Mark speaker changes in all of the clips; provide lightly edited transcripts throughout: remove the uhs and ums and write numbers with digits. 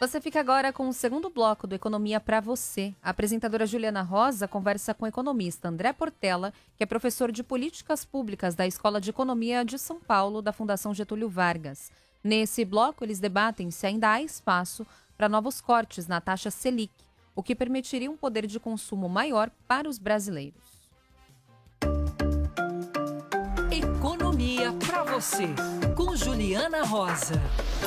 Speaker 1: Você fica agora com o segundo bloco do Economia para Você. A apresentadora Juliana Rosa conversa com o economista André Portela, que é professor de Políticas Públicas da Escola de Economia de São Paulo, da Fundação Getúlio Vargas. Nesse bloco, eles debatem se ainda há espaço para novos cortes na taxa Selic, o que permitiria um poder de consumo maior para os brasileiros.
Speaker 2: Economia para Você, com Juliana Rosa.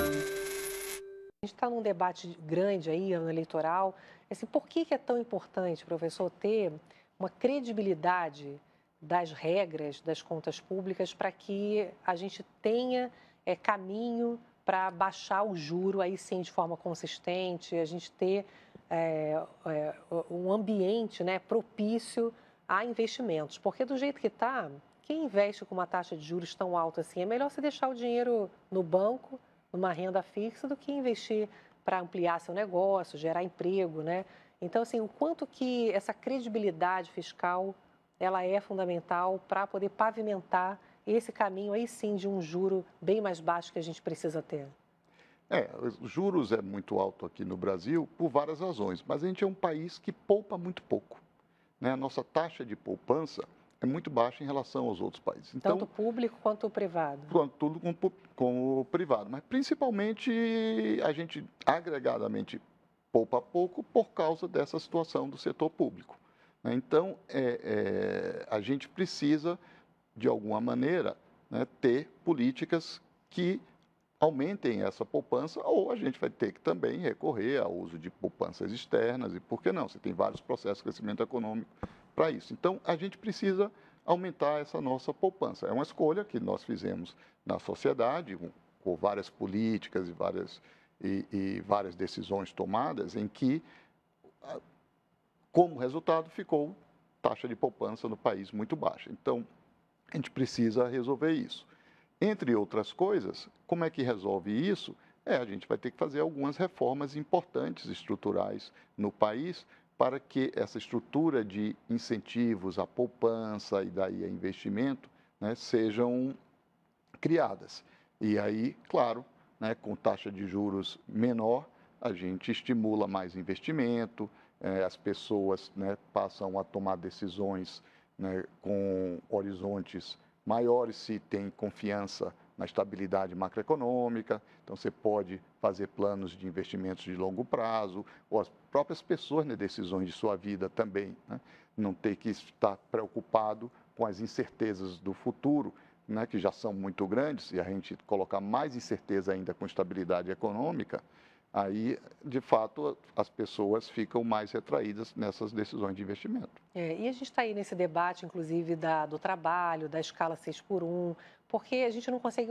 Speaker 3: A gente está num debate grande aí, ano eleitoral. Assim, por que é tão importante, professor, ter uma credibilidade das regras das contas públicas para que a gente tenha caminho para baixar o juro aí sim de forma consistente, a gente ter um ambiente, né, propício a investimentos? Porque do jeito que está, quem investe com uma taxa de juros tão alta assim, é melhor você deixar o dinheiro no banco, numa renda fixa, do que investir para ampliar seu negócio, gerar emprego, né? Então, assim, o quanto que essa credibilidade fiscal, ela é fundamental para poder pavimentar esse caminho aí sim de um juro bem mais baixo que a gente precisa ter.
Speaker 4: Os juros é muito alto aqui no Brasil por várias razões, mas a gente é um país que poupa muito pouco, né? A nossa taxa de poupança é muito baixa em relação aos outros países.
Speaker 3: Tanto o público quanto o privado.
Speaker 4: Tudo com o privado, mas principalmente a gente agregadamente poupa pouco por causa dessa situação do setor público, né? Então, a gente precisa, de alguma maneira, né, ter políticas que aumentem essa poupança, ou a gente vai ter que também recorrer ao uso de poupanças externas, e por que não? Você tem vários processos de crescimento econômico para isso. Então, a gente precisa aumentar essa nossa poupança. É uma escolha que nós fizemos na sociedade, com várias políticas e várias decisões tomadas, em que, como resultado, ficou taxa de poupança no país muito baixa. Então, a gente precisa resolver isso. Entre outras coisas, como é que resolve isso? A gente vai ter que fazer algumas reformas importantes estruturais no país para que essa estrutura de incentivos à poupança e daí a investimento, né, sejam criadas. E aí, claro, né, com taxa de juros menor, a gente estimula mais investimento, as pessoas, né, passam a tomar decisões, né, com horizontes maiores, se tem confiança na estabilidade macroeconômica. Então, você pode fazer planos de investimentos de longo prazo, ou as próprias pessoas nas decisões de sua vida também, né? Não ter que estar preocupado com as incertezas do futuro, né, que já são muito grandes, e a gente colocar mais incerteza ainda com estabilidade econômica, aí, de fato, as pessoas ficam mais retraídas nessas decisões de investimento.
Speaker 3: E a gente está aí nesse debate, inclusive, do trabalho, da escala 6x1, porque a gente não consegue